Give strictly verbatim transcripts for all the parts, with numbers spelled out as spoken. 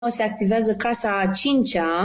se activează casa a cincea.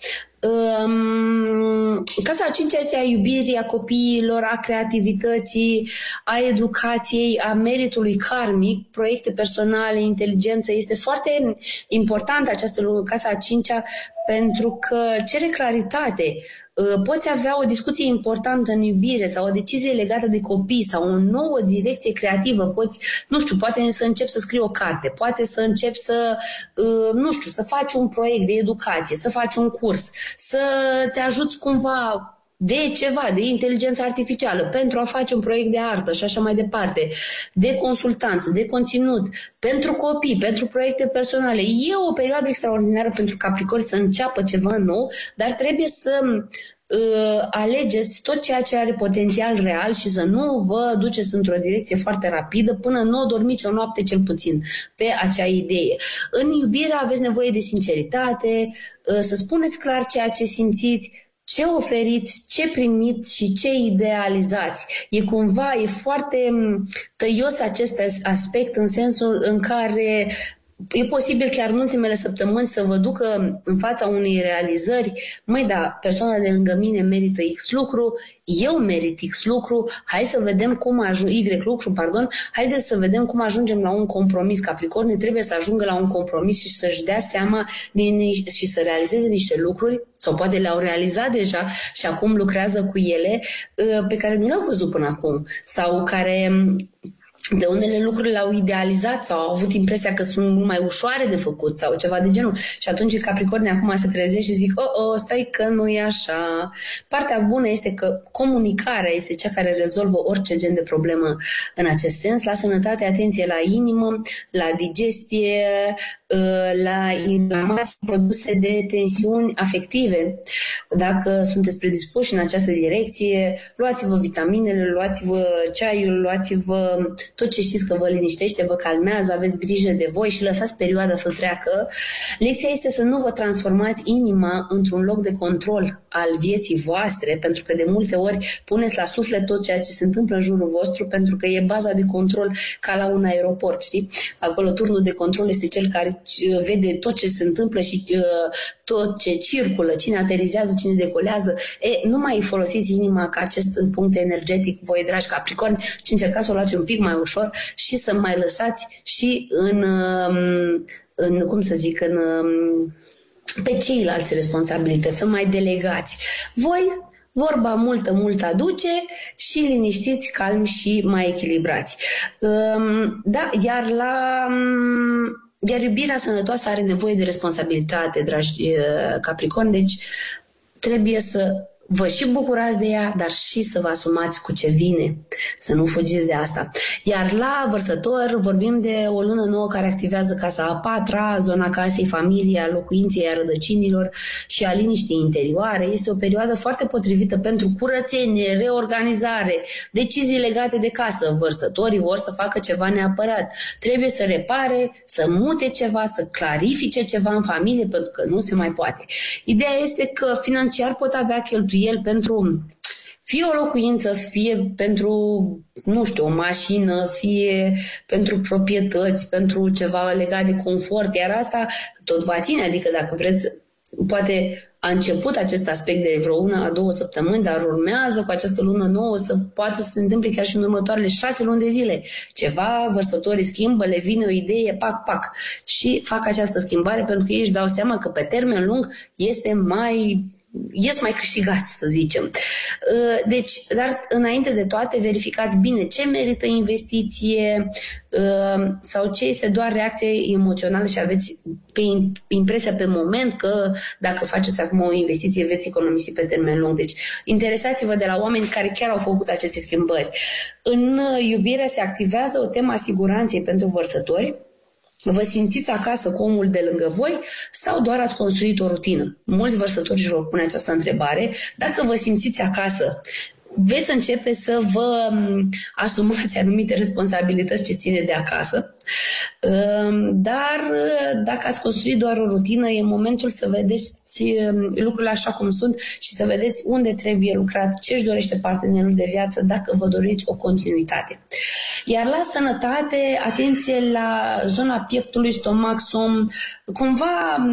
Um, casa a cincea este a iubirii, a copiilor, a creativității, a educației, a meritului karmic, proiecte personale, inteligență. Este foarte importantă această casa a cincea pentru că cere claritate. Poți avea o discuție importantă în iubire sau o decizie legată de copii sau o nouă direcție creativă. Poți, nu știu, poate să începi să scrii o carte, poate să începi să, nu știu, să faci un proiect de educație, să faci un curs, să te ajuți cumva de ceva, de inteligență artificială, pentru a face un proiect de artă și așa mai departe, de consultanță, de conținut, pentru copii, pentru proiecte personale. E o perioadă extraordinară pentru Capricorn să înceapă ceva nou, dar trebuie să uh, alegeți tot ceea ce are potențial real și să nu vă duceți într-o direcție foarte rapidă până nu o dormiți o noapte cel puțin pe acea idee. În iubire aveți nevoie de sinceritate, uh, să spuneți clar ceea ce simțiți, ce oferiți, ce primiți și ce idealizați. E cumva, e foarte tăios acest aspect în sensul în care e posibil chiar în ultimele săptămâni să vă ducă în fața unei realizări. Măi, da, persoana de lângă mine merită X lucru, eu merit X lucru, hai să vedem cum ajung, Y lucru, pardon, haideți să vedem cum ajungem la un compromis. Capricorn trebuie să ajungă la un compromis și să-și dea seama din, și să realizeze niște lucruri, sau poate le-au realizat deja și acum lucrează cu ele, pe care nu le-au văzut până acum, sau care de unele lucruri le-au idealizat sau au avut impresia că sunt mult mai ușoare de făcut sau ceva de genul. Și atunci Capricornii acum se trezește și zic, oh, oh, stai că nu e așa. Partea bună este că comunicarea este cea care rezolvă orice gen de problemă în acest sens. La sănătate, atenție la inimă, la digestie, la inflamații produse de tensiuni afective. Dacă sunteți predispuși în această direcție, luați-vă vitaminele, luați-vă ceaiul, luați-vă tot ce știți că vă liniștește, vă calmează, aveți grijă de voi și lăsați perioada să treacă. Lecția este să nu vă transformați inima într-un loc de control al vieții voastre, pentru că de multe ori puneți la suflet tot ceea ce se întâmplă în jurul vostru, pentru că e baza de control ca la un aeroport, știi? Acolo turnul de control este cel care vede tot ce se întâmplă și uh, tot ce circulă, cine aterizează, cine decolează. E, nu mai folosiți inima ca acest punct energetic, voi dragi Capricorni, ci încercați să o luați un pic mai ușor și să mai lăsați și în, în cum să zic, în, pe ceilalți responsabilități, să mai delegați. Voi vorba multă, mult aduce și liniștiți, calmi și mai echilibrați. Da, iar la... Iar iubirea sănătoasă are nevoie de responsabilitate, dragi Capricorn, deci trebuie să vă și bucurați de ea, dar și să vă asumați cu ce vine, să nu fugiți de asta. Iar la Vărsător vorbim de o lună nouă care activează casa a patra, zona casei, familiei, a locuinței, a rădăcinilor și a liniștii interioare. Este o perioadă foarte potrivită pentru curățenie, reorganizare, decizii legate de casă. Vărsătorii vor să facă ceva neapărat. Trebuie să repare, să mute ceva, să clarifice ceva în familie, pentru că nu se mai poate. Ideea este că financiar pot avea cheltuieli el pentru fie o locuință, fie pentru, nu știu, o mașină, fie pentru proprietăți, pentru ceva legat de confort, iar asta tot va ține, adică dacă vreți, poate a început acest aspect de vreo una, a două săptămâni, dar urmează cu această lună nouă să poată să se întâmple chiar și în următoarele șase luni de zile. Ceva, vărsătorii schimbă, le vine o idee, pac, pac, și fac această schimbare pentru că ei își dau seama că pe termen lung este mai... ies mai câștigați, să zicem. Deci, dar înainte de toate, verificați bine ce merită investiție sau ce este doar reacție emoțională și aveți pe impresia pe moment că dacă faceți acum o investiție veți economisi pe termen lung. Deci, interesați-vă de la oameni care chiar au făcut aceste schimbări. În iubire se activează o temă a siguranței pentru vărsători. Vă simțiți acasă cu omul de lângă voi sau doar ați construit o rutină? Mulți vărsători își vor pune această întrebare. Dacă vă simțiți acasă, veți începe să vă asumați anumite responsabilități ce ține de acasă. Dar dacă ați construit doar o rutină, e momentul să vedeți lucrurile așa cum sunt și să vedeți unde trebuie lucrat, ce își dorește partenerul de viață, dacă vă doriți o continuitate. Iar la sănătate, atenție la zona pieptului, stomac, somn, cumva